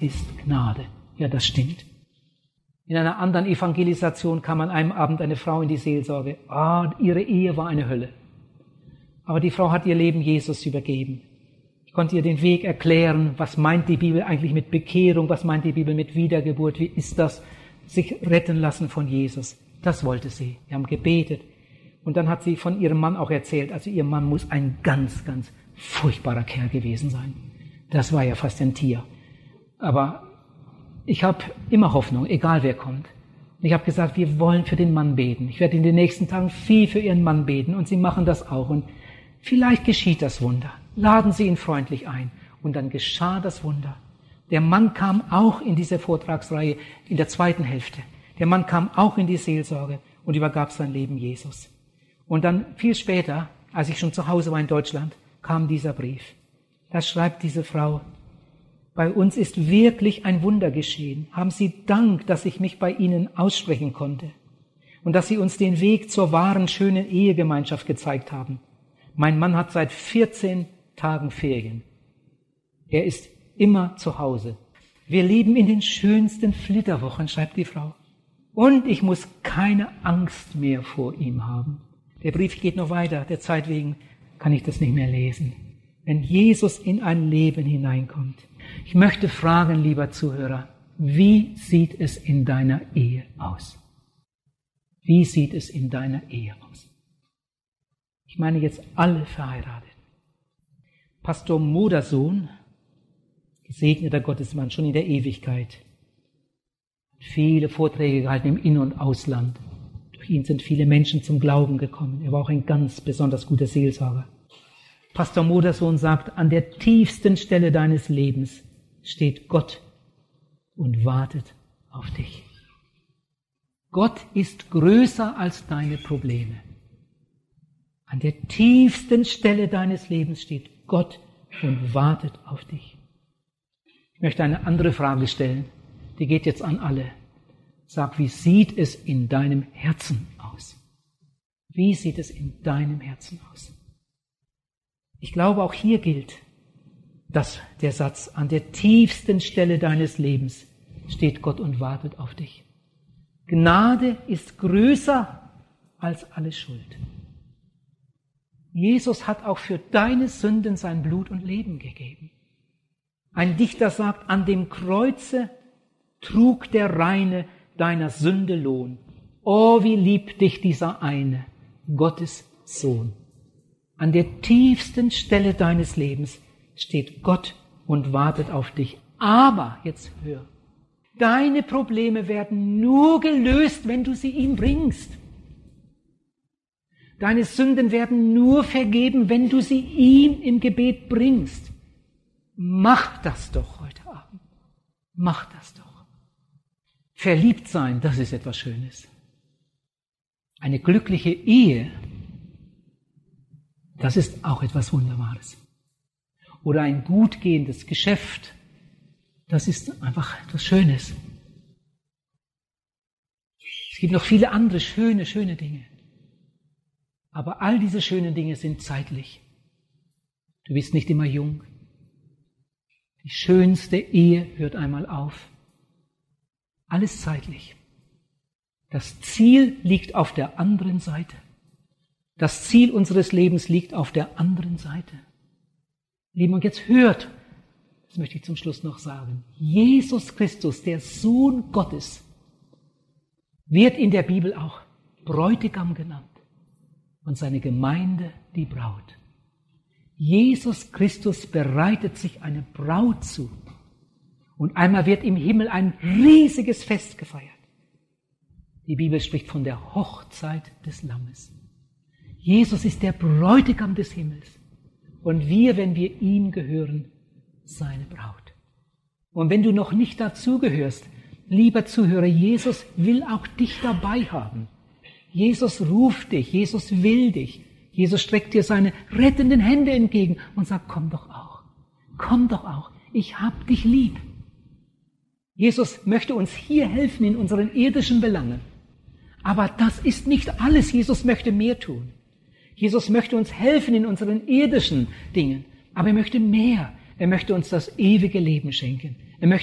ist Gnade. Ja, das stimmt. In einer anderen Evangelisation kam an einem Abend eine Frau in die Seelsorge. Ihre Ehe war eine Hölle. Aber die Frau hat ihr Leben Jesus übergeben. Ich konnte ihr den Weg erklären, was meint die Bibel eigentlich mit Bekehrung, was meint die Bibel mit Wiedergeburt, wie ist das, sich retten lassen von Jesus. Das wollte sie. Wir haben gebetet. Und dann hat sie von ihrem Mann auch erzählt, also ihr Mann muss ein ganz, ganz furchtbarer Kerl gewesen sein. Das war ja fast ein Tier. Aber ich habe immer Hoffnung, egal wer kommt. Und ich habe gesagt, wir wollen für den Mann beten. Ich werde in den nächsten Tagen viel für ihren Mann beten und sie machen das auch. Und vielleicht geschieht das Wunder. Laden Sie ihn freundlich ein. Und dann geschah das Wunder. Der Mann kam auch in diese Vortragsreihe in der zweiten Hälfte. Der Mann kam auch in die Seelsorge und übergab sein Leben Jesus. Und dann viel später, als ich schon zu Hause war in Deutschland, kam dieser Brief. Da schreibt diese Frau: Bei uns ist wirklich ein Wunder geschehen. Haben Sie Dank, dass ich mich bei Ihnen aussprechen konnte und dass Sie uns den Weg zur wahren, schönen Ehegemeinschaft gezeigt haben. Mein Mann hat seit 14 Tagen Ferien. Er ist immer zu Hause. Wir leben in den schönsten Flitterwochen, schreibt die Frau. Und ich muss keine Angst mehr vor ihm haben. Der Brief geht noch weiter, der Zeit wegen kann ich das nicht mehr lesen. Wenn Jesus in ein Leben hineinkommt. Ich möchte fragen, lieber Zuhörer, wie sieht es in deiner Ehe aus? Wie sieht es in deiner Ehe aus? Ich meine jetzt alle verheiratet. Pastor Modersohn, gesegneter Gottesmann, schon in der Ewigkeit, hat viele Vorträge gehalten im In- und Ausland. Durch ihn sind viele Menschen zum Glauben gekommen. Er war auch ein ganz besonders guter Seelsorger. Pastor Modersohn sagt, an der tiefsten Stelle deines Lebens steht Gott und wartet auf dich. Gott ist größer als deine Probleme. An der tiefsten Stelle deines Lebens steht Gott und wartet auf dich. Ich möchte eine andere Frage stellen, die geht jetzt an alle. Sag, wie sieht es in deinem Herzen aus? Wie sieht es in deinem Herzen aus? Ich glaube, auch hier gilt der Satz, an der tiefsten Stelle deines Lebens steht Gott und wartet auf dich. Gnade ist größer als alle Schuld. Jesus hat auch für deine Sünden sein Blut und Leben gegeben. Ein Dichter sagt, an dem Kreuze trug der Reine deiner Sünde Lohn. Oh, wie liebt dich dieser eine, Gottes Sohn. An der tiefsten Stelle deines Lebens steht Gott und wartet auf dich. Aber, jetzt hör, deine Probleme werden nur gelöst, wenn du sie ihm bringst. Deine Sünden werden nur vergeben, wenn du sie ihm im Gebet bringst. Mach das doch heute Abend. Mach das doch. Verliebt sein, das ist etwas Schönes. Eine glückliche Ehe, das ist auch etwas Wunderbares. Oder ein gut gehendes Geschäft, das ist einfach etwas Schönes. Es gibt noch viele andere schöne Dinge. Aber all diese schönen Dinge sind zeitlich. Du bist nicht immer jung. Die schönste Ehe hört einmal auf. Alles zeitlich. Das Ziel liegt auf der anderen Seite. Das Ziel unseres Lebens liegt auf der anderen Seite. Lieben, und jetzt hört, das möchte ich zum Schluss noch sagen, Jesus Christus, der Sohn Gottes, wird in der Bibel auch Bräutigam genannt und seine Gemeinde die Braut. Jesus Christus bereitet sich eine Braut zu und einmal wird im Himmel ein riesiges Fest gefeiert. Die Bibel spricht von der Hochzeit des Lammes. Jesus ist der Bräutigam des Himmels und wir, wenn wir ihm gehören, seine Braut. Und wenn du noch nicht dazugehörst, lieber Zuhörer, Jesus will auch dich dabei haben. Jesus ruft dich, Jesus will dich. Jesus streckt dir seine rettenden Hände entgegen und sagt, komm doch auch, ich hab dich lieb. Jesus möchte uns hier helfen in unseren irdischen Belangen. Aber das ist nicht alles, Jesus möchte mehr tun. Jesus möchte uns helfen in unseren irdischen Dingen, aber er möchte mehr. Er möchte uns das ewige Leben schenken. Er möchte